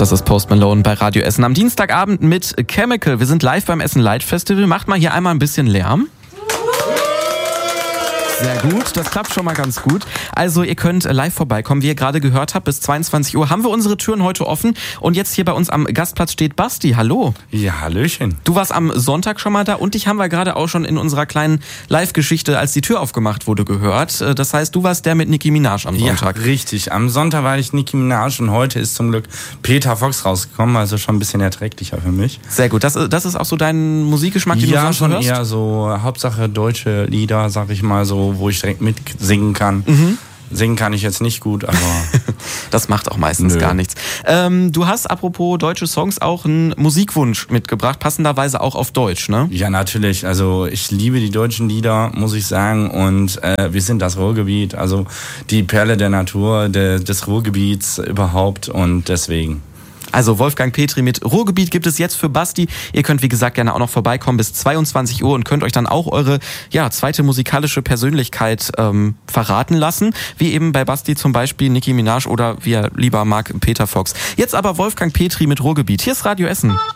Das ist Post Malone bei Radio Essen am Dienstagabend mit Chemical. Wir sind live beim Essen Light Festival. Macht mal hier einmal ein bisschen Lärm. Sehr gut, das klappt schon mal ganz gut. Also ihr könnt live vorbeikommen, wie ihr gerade gehört habt, bis 22 Uhr haben wir unsere Türen heute offen. Und jetzt hier bei uns am Gastplatz steht Basti, hallo. Ja, hallöchen. Du warst am Sonntag schon mal da und dich haben wir gerade auch schon in unserer kleinen Live-Geschichte, als die Tür aufgemacht wurde, gehört. Das heißt, du warst der mit Nicki Minaj am Sonntag. Ja, richtig. Am Sonntag war ich Nicki Minaj und heute ist zum Glück Peter Fox rausgekommen, also schon ein bisschen erträglicher für mich. Sehr gut, das ist auch so dein Musikgeschmack, den du sonst schon hörst? eher so Hauptsache deutsche Lieder, sag ich mal so, wo ich direkt mitsingen kann. Singen kann ich jetzt nicht gut, aber... Das macht auch meistens gar nichts. Du hast, apropos deutsche Songs, auch einen Musikwunsch mitgebracht, passenderweise auch auf Deutsch, ne? Ja, natürlich. Also ich liebe die deutschen Lieder, muss ich sagen. Und wir sind das Ruhrgebiet, also die Perle der Natur, des Ruhrgebiets überhaupt. Und deswegen... Also Wolfgang Petri mit Ruhrgebiet gibt es jetzt für Basti. Ihr könnt, wie gesagt, gerne auch noch vorbeikommen bis 22 Uhr und könnt euch dann auch eure zweite musikalische Persönlichkeit verraten lassen. Wie eben bei Basti zum Beispiel Nicki Minaj oder wie er lieber mag, Peter Fox. Jetzt aber Wolfgang Petri mit Ruhrgebiet. Hier ist Radio Essen.